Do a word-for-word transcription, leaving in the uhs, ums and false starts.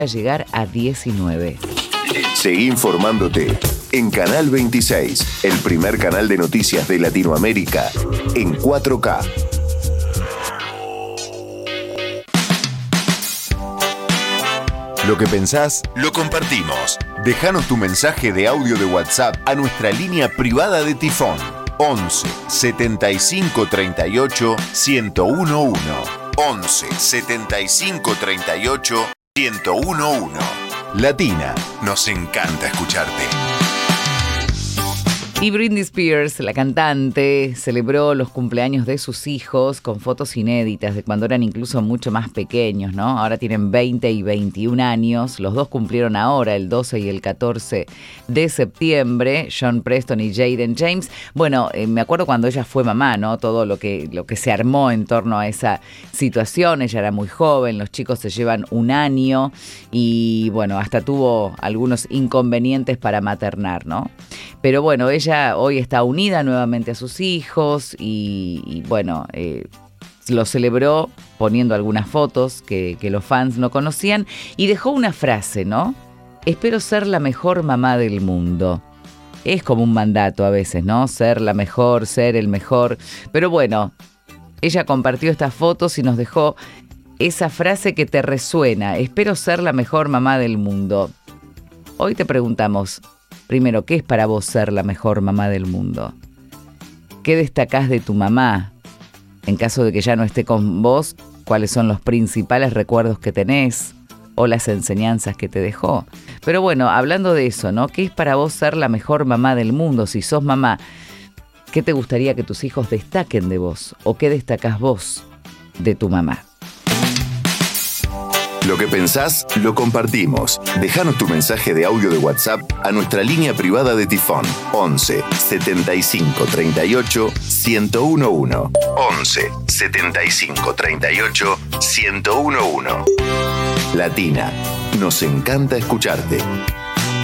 a llegar a diecinueve. Seguí informándote en Canal veintiséis, el primer canal de noticias de Latinoamérica, en cuatro K. Lo que pensás, lo compartimos. Déjanos tu mensaje de audio de WhatsApp a nuestra línea privada de Tifón. once setenta y cinco treinta y ocho ciento uno. once setenta y cinco treinta y ocho ciento uno. Latina, nos encanta escucharte. Y Britney Spears, la cantante, celebró los cumpleaños de sus hijos con fotos inéditas de cuando eran incluso mucho más pequeños, ¿no? Ahora tienen veinte y veintiún años. Los dos cumplieron ahora, el doce y el catorce de septiembre, Sean Preston y Jaden James. Bueno, eh, me acuerdo cuando ella fue mamá, ¿no? Todo lo que, lo que se armó en torno a esa situación. Ella era muy joven, los chicos se llevan un año y, bueno, hasta tuvo algunos inconvenientes para maternar, ¿no? Pero bueno, ella hoy está unida nuevamente a sus hijos y, y bueno, eh, lo celebró poniendo algunas fotos que, que los fans no conocían y dejó una frase, ¿no? Espero ser la mejor mamá del mundo. Es como un mandato a veces, ¿no? Ser la mejor, ser el mejor. Pero bueno, ella compartió estas fotos y nos dejó esa frase que te resuena. Espero ser la mejor mamá del mundo. Hoy te preguntamos, primero, ¿qué es para vos ser la mejor mamá del mundo? ¿Qué destacás de tu mamá? En caso de que ya no esté con vos, ¿cuáles son los principales recuerdos que tenés o las enseñanzas que te dejó? Pero bueno, hablando de eso, ¿no? ¿Qué es para vos ser la mejor mamá del mundo? Si sos mamá, ¿qué te gustaría que tus hijos destaquen de vos? ¿O qué destacás vos de tu mamá? Lo que pensás, lo compartimos. Déjanos tu mensaje de audio de WhatsApp a nuestra línea privada de Tifón. once setenta y cinco treinta y ocho ciento uno. once setenta y cinco treinta y ocho ciento uno. Latina, nos encanta escucharte.